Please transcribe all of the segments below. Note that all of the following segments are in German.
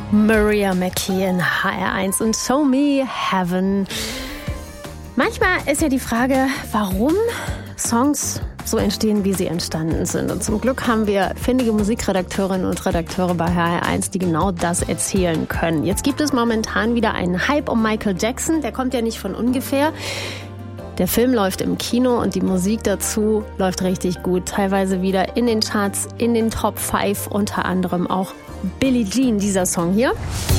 Maria Mackey in HR1 und Show Me Heaven. Manchmal ist ja die Frage, warum Songs so entstehen, wie sie entstanden sind. Und zum Glück haben wir findige Musikredakteurinnen und Redakteure bei HR1, die genau das erzählen können. Jetzt gibt es momentan wieder einen Hype um Michael Jackson. Der kommt ja nicht von ungefähr. Der Film läuft im Kino und die Musik dazu läuft richtig gut. Teilweise wieder in den Charts, in den Top 5, unter anderem auch Billie Jean, dieser Song hier.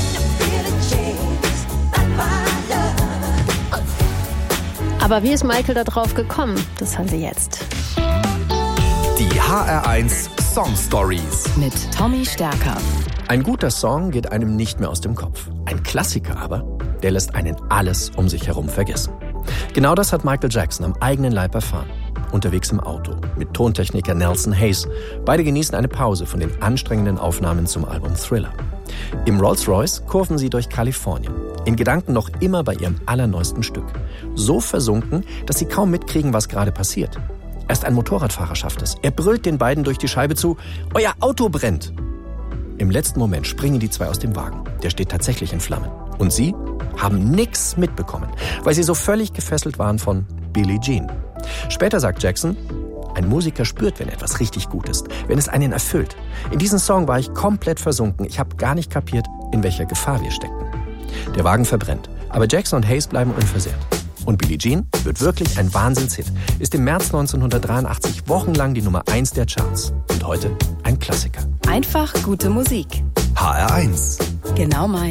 Aber wie ist Michael da drauf gekommen? Das hören Sie jetzt. Die HR1 Song Stories mit Tommy Stärker. Ein guter Song geht einem nicht mehr aus dem Kopf. Ein Klassiker aber, der lässt einen alles um sich herum vergessen. Genau das hat Michael Jackson am eigenen Leib erfahren. Unterwegs im Auto mit Tontechniker Nelson Hayes. Beide genießen eine Pause von den anstrengenden Aufnahmen zum Album Thriller. Im Rolls-Royce kurven sie durch Kalifornien. In Gedanken noch immer bei ihrem allerneuesten Stück. So versunken, dass sie kaum mitkriegen, was gerade passiert. Erst ein Motorradfahrer schafft es. Er brüllt den beiden durch die Scheibe zu: Euer Auto brennt! Im letzten Moment springen die zwei aus dem Wagen. Der steht tatsächlich in Flammen. Und sie haben nichts mitbekommen, weil sie so völlig gefesselt waren von Billie Jean. Später sagt Jackson: Ein Musiker spürt, wenn etwas richtig gut ist, wenn es einen erfüllt. In diesem Song war ich komplett versunken. Ich habe gar nicht kapiert, in welcher Gefahr wir steckten. Der Wagen verbrennt, aber Jackson und Hayes bleiben unversehrt. Und Billie Jean wird wirklich ein Wahnsinnshit, ist im März 1983 wochenlang die Nummer 1 der Charts und heute ein Klassiker. Einfach gute Musik. HR1. Genau mein.